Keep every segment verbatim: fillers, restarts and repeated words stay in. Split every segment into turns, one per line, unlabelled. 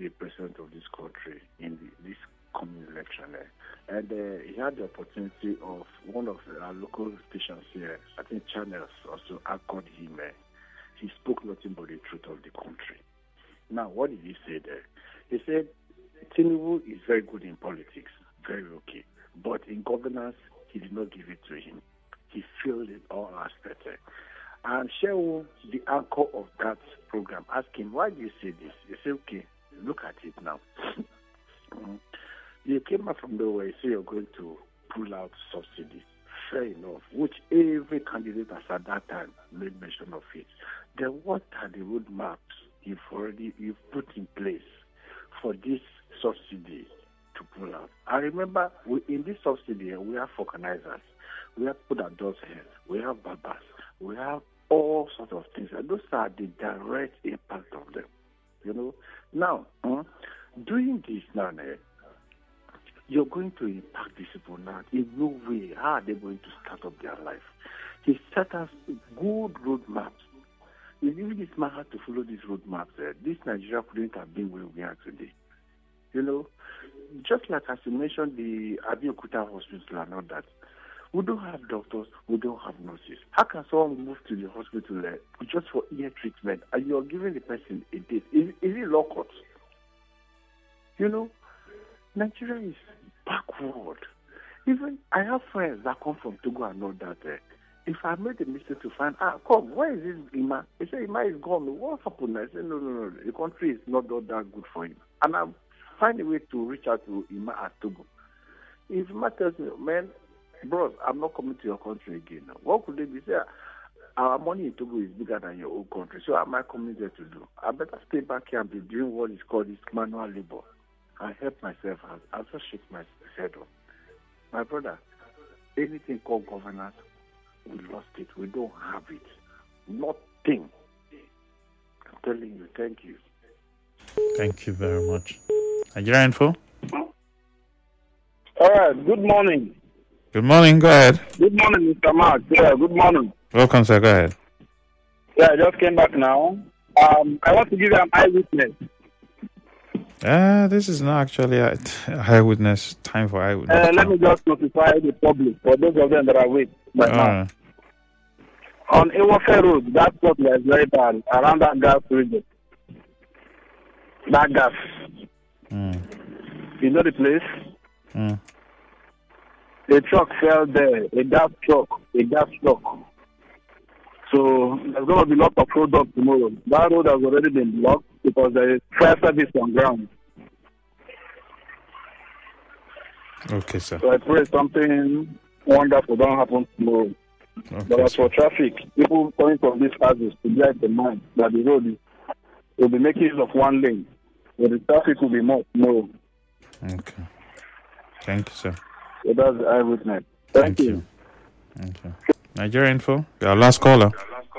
be a president of this country in the, this coming election. Eh? And uh, he had the opportunity of one of our local stations here, I think channels also accord him. Eh? He spoke nothing but the truth of the country. Now, what did he say there? He said, Tinubu is very good in politics, very okay. But in governance, he did not give it to him. He failed in all aspects. Eh? And Shehu, the anchor of that program, asked him, why do you say this? He said, okay, look at it now. You came out from nowhere, you say you're going to pull out subsidies. Fair enough, which every candidate has at that time made mention of it. Then what are the roadmaps you've already you've put in place for this subsidy to pull out? I remember we, in this subsidy, we have organizers, we have put adults health, we have barbers, we have all sorts of things. And those are the direct impact of them. You know, now, huh, doing this now, eh, you're going to impact these people now. In no way, how are they going to start up their life? He set us good roadmaps. If this man had to follow these roadmaps, eh, this Nigeria couldn't have been where we are today. You know, just like as you mentioned, the Abeokuta hospital and all that, we don't have doctors, we don't have nurses. How can someone move to the hospital uh, just for ear treatment and you're giving the person a date? Is, is it law court? You know, Nigeria is backward. Even I have friends that come from Togo and know that uh, if I made a mistake to find, ah, come, where is this Ima? They say Ima is gone. What happened? I say, no, no, no, the country is not all that good for him. And I find a way to reach out to Ima at Togo. If Ima tells me, man, bros, I'm not coming to your country again. What could they be? Say, our money in Togo is bigger than your own country. So what am I coming there to do? I better stay back here and be doing what is called this manual labor. I help myself out. I'll just shake my head off. My brother, anything called governance, we lost it. We don't have it. Nothing. I'm telling you, thank you.
Thank you very much. Nigeria Info?
All right, good morning.
Good morning, go ahead.
Good morning, Mister Mark. Yeah, good morning.
Welcome, sir, go ahead.
Yeah, I just came back now. Um, I want to give you an eyewitness.
Uh, this is not actually a eyewitness time for eyewitness.
Uh, let me just notify the public, for those of them that are awake right now.
Right.
On Iwofe Road, that spot was very bad, around that gas region. That gas.
Mm.
You know the place?
Mm.
A truck fell there, a gas truck, a gas truck. So there's going to be lots of road up tomorrow. That road has already been blocked because there is fire service on ground.
Okay, sir.
So I pray something wonderful don't happen tomorrow.
Okay,
But as
sir.
for traffic, people coming from these houses to get the mind that the road is, will be making use of one lane. So the traffic will be more tomorrow.
Okay. Thank you, sir.
So that's the eyewitness. Thank,
Thank
you.
you. Thank you. Nigeria Info, your last caller.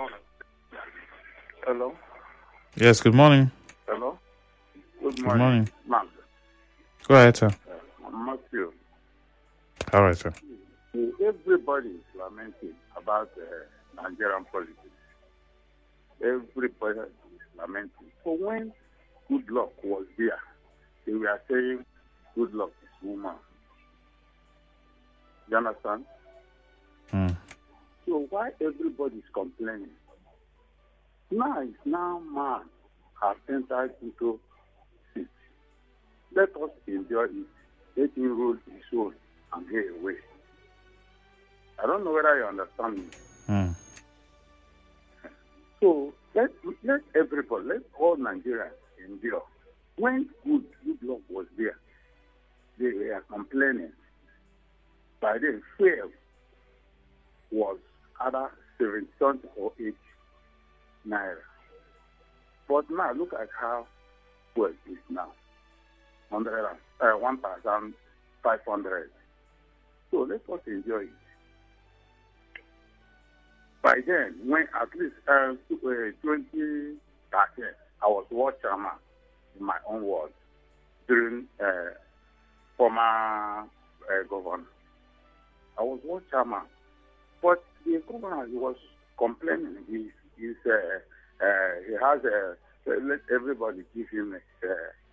Hello.
Yes, good morning.
Hello. Good
Good
morning.
morning.
Ma'am.
Go ahead, sir.
Uh, I'm Matthew.
All right, sir.
Everybody is lamenting about uh, Nigerian politics. Everybody is lamenting. So when good luck was there, they were saying good luck is woman. You understand?
Mm.
So why everybody is complaining? Now it's now man has entered into it. Let us enjoy it. Let him rule his soul and get away. I don't know whether you understand me.
Mm.
So let let everybody, let all Nigerians endure. When good good luck was there, they were complaining. By then, fear was either seventy or eighty naira. But now look at how well it is now. one thousand five hundred. So let us enjoy it. By then, when at least uh, twenty thirteen, I was world chairman in my own ward during uh, former uh, governor. I was world chairman. But the governor was complaining. He, he's, uh, uh, he has a, let everybody give him a, uh,